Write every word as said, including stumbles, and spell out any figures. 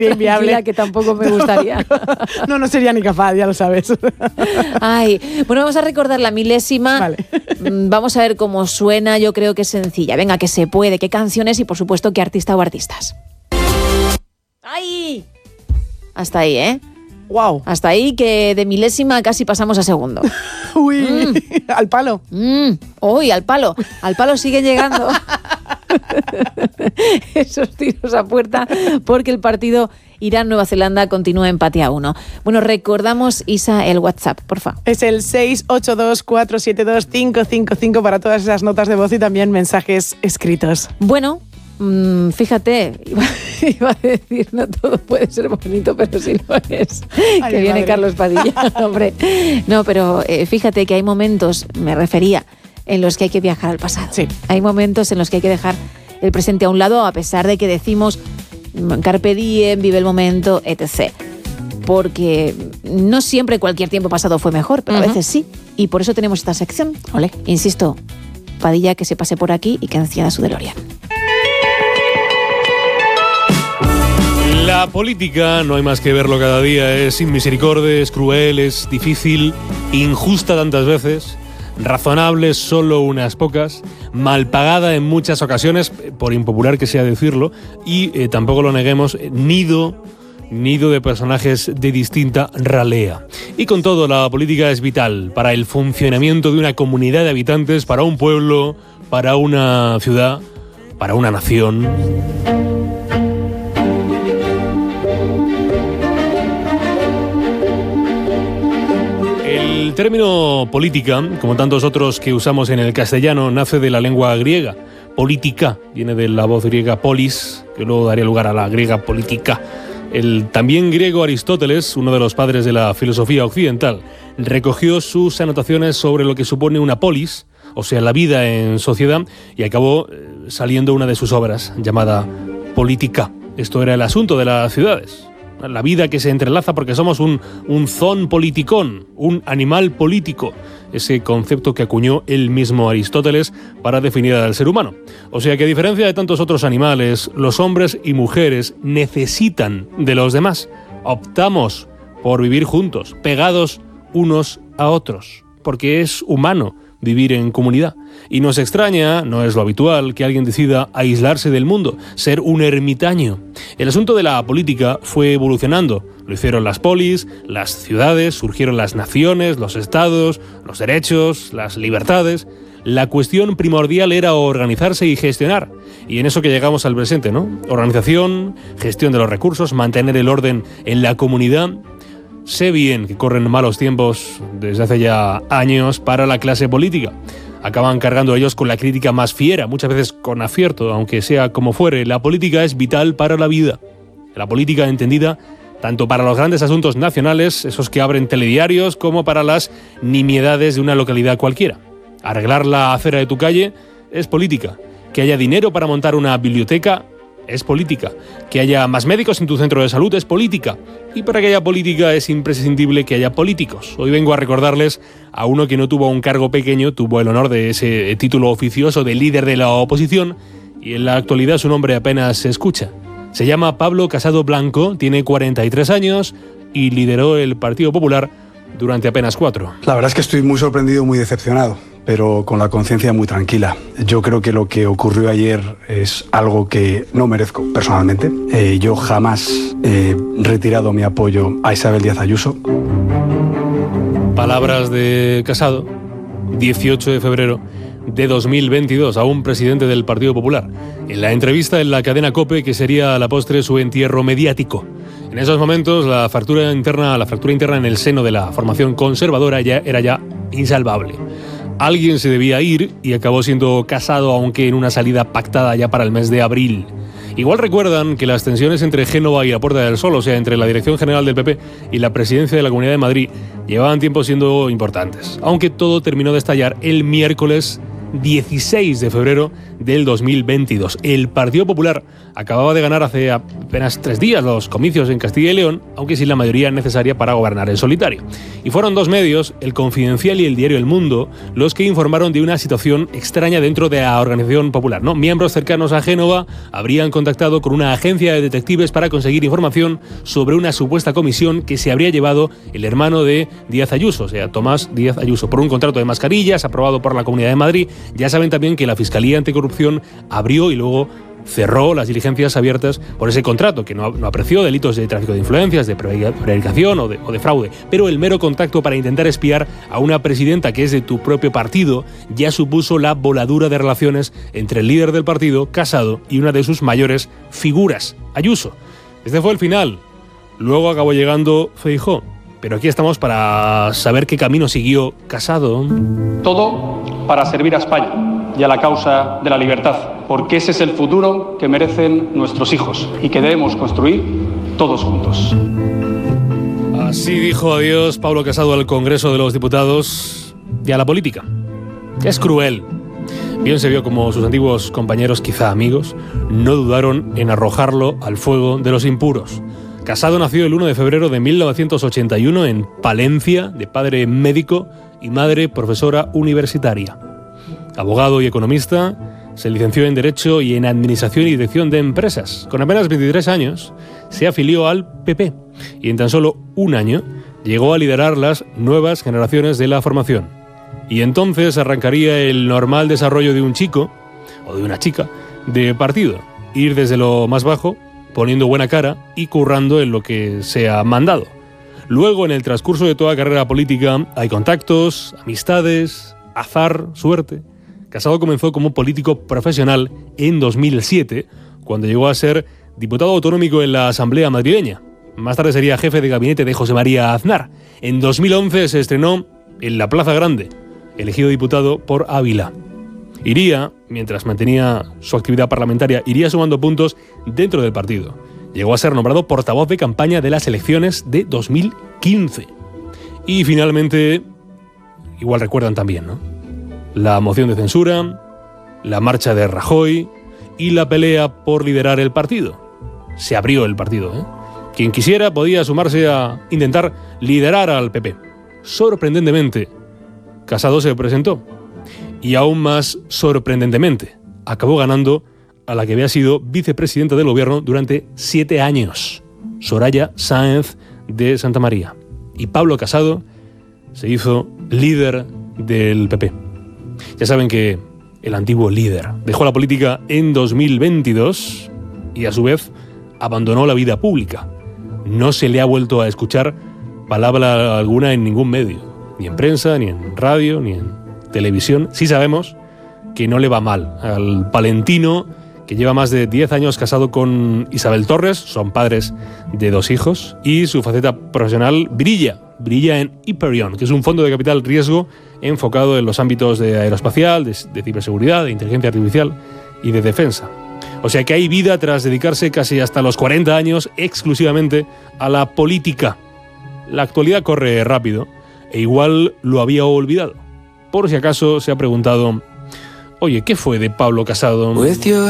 Tranquila, que tampoco me gustaría. No, no sería ni capaz, ya lo sabes. Ay, bueno, vamos a recordar la milésima. Vale. Vamos a ver cómo suena, yo creo que es sencilla. Venga, que se puede, qué canciones y por supuesto qué artista o artistas. ¡Ay! Hasta ahí, ¿eh? Wow. Hasta ahí, que de milésima casi pasamos a segundo. Uy, Mm. al palo. Mm. Uy, al palo. Al palo siguen llegando esos tiros a puerta porque el partido Irán-Nueva Zelanda continúa empate a uno. Bueno, recordamos, Isa, el WhatsApp, porfa. Es el seis ocho dos, cuatro siete dos, cinco cinco cinco para todas esas notas de voz y también mensajes escritos. Bueno, mmm, fíjate, iba, iba a decir, no todo puede ser bonito, pero sí lo es. Ay, que viene madre. Carlos Padilla, hombre. No, pero eh, fíjate que hay momentos, me refería, en los que hay que viajar al pasado. Sí. Hay momentos en los que hay que dejar el presente a un lado, a pesar de que decimos carpe diem, vive el momento, etcétera. Porque no siempre cualquier tiempo pasado fue mejor, pero uh-huh. a veces sí. Y por eso tenemos esta sección. Ole. Insisto, Padilla que se pase por aquí y que encienda su DeLorean. La política, no hay más que verlo cada día, es sin misericordia, es cruel, es difícil, injusta tantas veces, razonable solo unas pocas, mal pagada en muchas ocasiones, por impopular que sea decirlo, y eh, tampoco lo neguemos, nido, nido de personajes de distinta ralea. Y con todo, la política es vital para el funcionamiento de una comunidad de habitantes, para un pueblo, para una ciudad, para una nación. El término política, como tantos otros que usamos en el castellano, nace de la lengua griega. Política viene de la voz griega polis, que luego daría lugar a la griega política. El también griego Aristóteles, uno de los padres de la filosofía occidental, recogió sus anotaciones sobre lo que supone una polis, o sea, la vida en sociedad, y acabó saliendo una de sus obras, llamada Política. Esto era el asunto de las ciudades. La vida que se entrelaza porque somos un, un zoon politikon, un animal político, ese concepto que acuñó el mismo Aristóteles para definir al ser humano. O sea que a diferencia de tantos otros animales, los hombres y mujeres necesitan de los demás. Optamos por vivir juntos, pegados unos a otros, porque es humano vivir en comunidad. Y nos extraña, no es lo habitual, que alguien decida aislarse del mundo, ser un ermitaño. El asunto de la política fue evolucionando. Lo hicieron las polis, las ciudades, surgieron las naciones, los estados, los derechos, las libertades. La cuestión primordial era organizarse y gestionar. Y en eso que llegamos al presente, ¿no? Organización, gestión de los recursos, mantener el orden en la comunidad. Sé bien que corren malos tiempos desde hace ya años para la clase política. Acaban cargando ellos con la crítica más fiera, muchas veces con acierto, aunque sea como fuere. La política es vital para la vida. La política entendida tanto para los grandes asuntos nacionales, esos que abren telediarios, como para las nimiedades de una localidad cualquiera. Arreglar la acera de tu calle es política. Que haya dinero para montar una biblioteca es política. Que haya más médicos en tu centro de salud es política. Y para que haya política es imprescindible que haya políticos. Hoy vengo a recordarles a uno que no tuvo un cargo pequeño, tuvo el honor de ese título oficioso de líder de la oposición, y en la actualidad su nombre apenas se escucha. Se llama Pablo Casado Blanco, tiene cuarenta y tres años y lideró el Partido Popular durante apenas cuatro. La verdad es que estoy muy sorprendido, muy decepcionado, pero con la conciencia muy tranquila. Yo creo que lo que ocurrió ayer es algo que no merezco personalmente. Eh, yo jamás he retirado mi apoyo a Isabel Díaz Ayuso. Palabras de Casado, dieciocho de febrero de dos mil veintidós, a un presidente del Partido Popular, en la entrevista en la cadena COPE, que sería a la postre su entierro mediático. En esos momentos la fractura interna, la fractura interna en el seno de la formación conservadora ya era ya insalvable. Alguien se debía ir y acabó siendo Casado, aunque en una salida pactada ya para el mes de abril. Igual recuerdan que las tensiones entre Génova y la Puerta del Sol, o sea, entre la Dirección General del P P y la Presidencia de la Comunidad de Madrid, llevaban tiempo siendo importantes, aunque todo terminó de estallar el miércoles dieciséis de febrero del dos mil veintidós. El Partido Popular acababa de ganar hace apenas tres días los comicios en Castilla y León, aunque sin la mayoría necesaria para gobernar en solitario. Y fueron dos medios, El Confidencial y el diario El Mundo, los que informaron de una situación extraña dentro de la organización popular, ¿no? Miembros cercanos a Génova habrían contactado con una agencia de detectives para conseguir información sobre una supuesta comisión que se habría llevado el hermano de Díaz Ayuso, o sea, Tomás Díaz Ayuso, por un contrato de mascarillas aprobado por la Comunidad de Madrid. Ya saben también que la Fiscalía Anticorrupción abrió y luego cerró las diligencias abiertas por ese contrato, que no, no apreció delitos de tráfico de influencias, de prevaricación o de, o de fraude. Pero el mero contacto para intentar espiar a una presidenta que es de tu propio partido ya supuso la voladura de relaciones entre el líder del partido, Casado, y una de sus mayores figuras, Ayuso. Este fue el final. Luego acabó llegando Feijóo. Pero aquí estamos para saber qué camino siguió Casado. Todo para servir a España y a la causa de la libertad, porque ese es el futuro que merecen nuestros hijos y que debemos construir todos juntos. Así dijo adiós Pablo Casado al Congreso de los Diputados y a la política. Es cruel. Bien se vio como sus antiguos compañeros, quizá amigos, no dudaron en arrojarlo al fuego de los impuros. Casado nació el uno de febrero de mil novecientos ochenta y uno en Palencia, de padre médico y madre profesora universitaria. Abogado y economista, se licenció en Derecho y en Administración y Dirección de Empresas. Con apenas veintitrés años, se afilió al P P y en tan solo un año llegó a liderar las nuevas generaciones de la formación. Y entonces arrancaría el normal desarrollo de un chico, o de una chica, de partido. Ir desde lo más bajo, poniendo buena cara y currando en lo que sea mandado. Luego, en el transcurso de toda carrera política, hay contactos, amistades, azar, suerte. Casado comenzó como político profesional en dos mil siete, cuando llegó a ser diputado autonómico en la Asamblea madrileña. Más tarde sería jefe de gabinete de José María Aznar. En dos mil once se estrenó en la Plaza Grande, elegido diputado por Ávila. Iría, mientras mantenía su actividad parlamentaria, iría sumando puntos dentro del partido. Llegó a ser nombrado portavoz de campaña de las elecciones de dos mil quince. Y finalmente, igual recuerdan también, ¿no?, la moción de censura, la marcha de Rajoy y la pelea por liderar el partido. Se abrió el partido, ¿eh? Quien quisiera podía sumarse a intentar liderar al P P. Sorprendentemente, Casado se presentó. Y aún más sorprendentemente, acabó ganando a la que había sido vicepresidenta del gobierno durante siete años, Soraya Sáenz de Santa María. Y Pablo Casado se hizo líder del P P. Ya saben que el antiguo líder dejó la política en dos mil veintidós y a su vez abandonó la vida pública. No se le ha vuelto a escuchar palabra alguna en ningún medio, ni en prensa, ni en radio, ni en televisión. Sí sabemos que no le va mal al palentino, que lleva más de diez años casado con Isabel Torres, son padres de dos hijos, y su faceta profesional brilla, brilla en Hyperion, que es un fondo de capital riesgo enfocado en los ámbitos de aeroespacial, de, de ciberseguridad, de inteligencia artificial y de defensa. O sea que hay vida tras dedicarse casi hasta los cuarenta años exclusivamente a la política. La actualidad corre rápido e igual lo había olvidado. Por si acaso se ha preguntado, oye, ¿qué fue de Pablo Casado?